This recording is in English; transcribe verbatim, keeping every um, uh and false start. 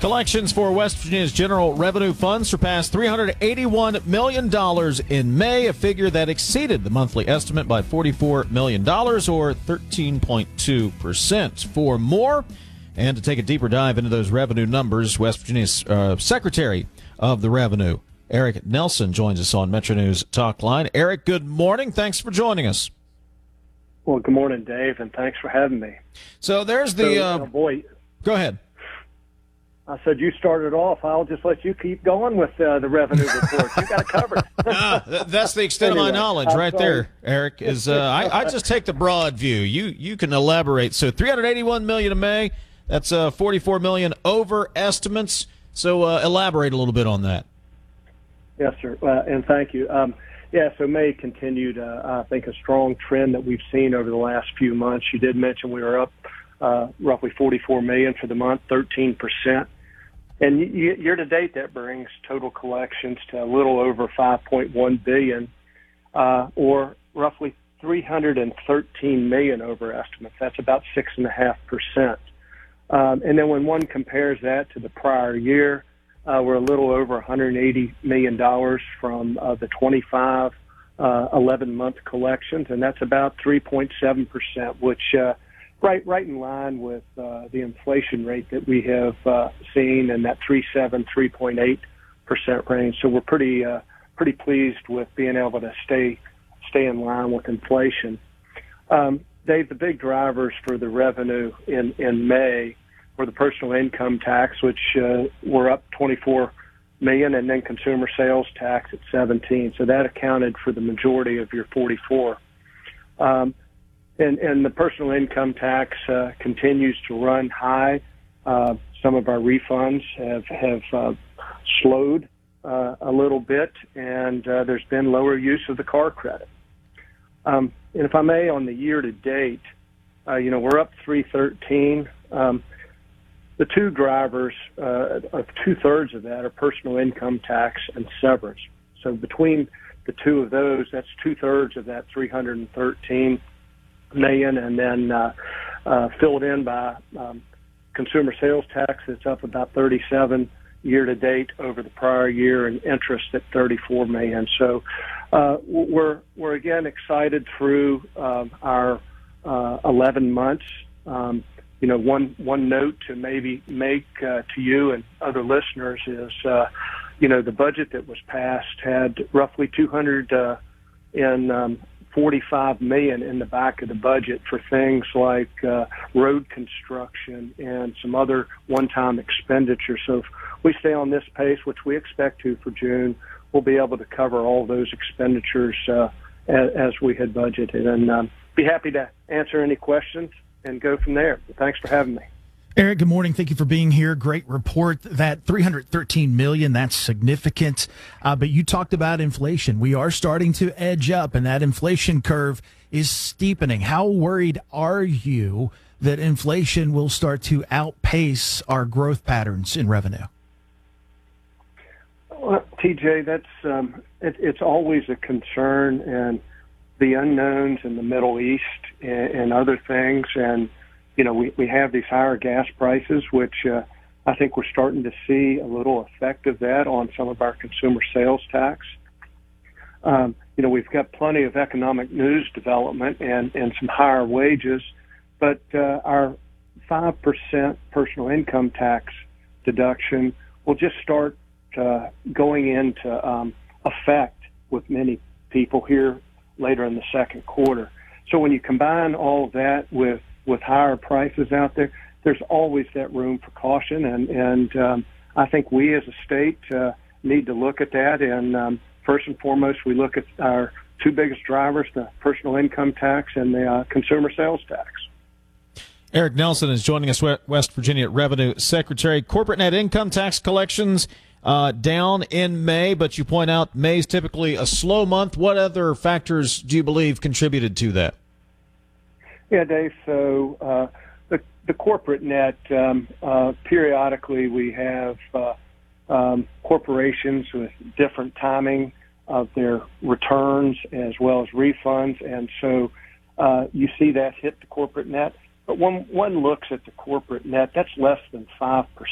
Collections for West Virginia's General Revenue Fund surpassed three hundred eighty-one million dollars in May, a figure that exceeded the monthly estimate by forty-four million dollars, or thirteen point two percent. For more, and to take a deeper dive into those revenue numbers, West Virginia's uh, Secretary of the Revenue, Eric Nelson, joins us on Metro News Talk Line. Eric, good morning. Thanks for joining us. Well, good morning, Dave, and thanks for having me. So there's the... So, uh, oh boy. Go ahead. I said you started off. I'll just let you keep going with uh, the revenue report. You got it covered. ah, th- that's the extent anyway, of my knowledge I'm right sorry. there, Eric. Is uh, I, I just take the broad view. You you can elaborate. So three hundred eighty-one million dollars in May. That's uh, forty-four million dollars over estimates. So uh, elaborate a little bit on that. Yes, sir, uh, and thank you. Um, yeah, so May continued, uh, I think, a strong trend that we've seen over the last few months. You did mention we were up uh, roughly forty-four million dollars for the month, thirteen percent. And year to date, that brings total collections to a little over five point one billion dollars, uh, or roughly three hundred thirteen million dollars over estimates. That's about six and a half percent. Um, and then when one compares that to the prior year, uh, we're a little over one hundred eighty million dollars from uh, the twenty-five, uh, eleven month collections, and that's about three point seven percent, which uh, Right, right in line with uh, the inflation rate that we have uh, seen in that three point seven, three point eight percent range. So we're pretty, uh, pretty pleased with being able to stay, stay in line with inflation. Um, Dave, the big drivers for the revenue in, in May were the personal income tax, which uh, were up twenty-four million dollars, and then consumer sales tax at seventeen. So that accounted for the majority of your forty-four. Um, And, and the personal income tax uh, continues to run high. Uh, some of our refunds have have uh, slowed uh, a little bit, and uh, there's been lower use of the car credit. Um, and if I may, on the year to date, uh, you know, we're up three thirteen. Um, the two drivers, uh, of two thirds of that, are personal income tax and severance. So between the two of those, that's two thirds of that three hundred thirteen million, and then uh, uh, filled in by um, consumer sales tax that's up about thirty-seven year to date over the prior year, and interest at thirty-four million. So uh, we're we're again excited through um, our uh, eleven months. Um, you know, one one note to maybe make uh, to you and other listeners is, uh, you know, the budget that was passed had roughly two hundred uh, in um, forty-five million dollars in the back of the budget for things like uh, road construction and some other one-time expenditures. So if we stay on this pace, which we expect to for June, we'll be able to cover all those expenditures uh, as, as we had budgeted. And um, be happy to answer any questions and go from there. Thanks for having me. Eric, good morning. Thank you for being here. Great report. That three hundred thirteen million dollars, that's significant. Uh, but you talked about inflation. We are starting to edge up, and that inflation curve is steepening. How worried are you that inflation will start to outpace our growth patterns in revenue? Well, T J, that's um, it, it's always a concern, and the unknowns in the Middle East and, and other things, and you know, we, we have these higher gas prices, which uh, I think we're starting to see a little effect of that on some of our consumer sales tax. Um, you know, we've got plenty of economic news development and, and some higher wages, but uh, our five percent personal income tax deduction will just start uh, going into um, effect with many people here later in the second quarter. So when you combine all of that with with higher prices out there, there's always that room for caution, and, and um, I think we as a state uh, need to look at that, and um, first and foremost, we look at our two biggest drivers, the personal income tax and the uh, consumer sales tax. Eric Nelson is joining us, West Virginia Revenue Secretary. Corporate net income tax collections uh, down in May, but you point out May's typically a slow month. What other factors do you believe contributed to that? Yeah, Dave. So uh, the the corporate net, um, uh, periodically we have uh, um, corporations with different timing of their returns as well as refunds, and so uh, you see that hit the corporate net. But when one looks at the corporate net, that's less than five percent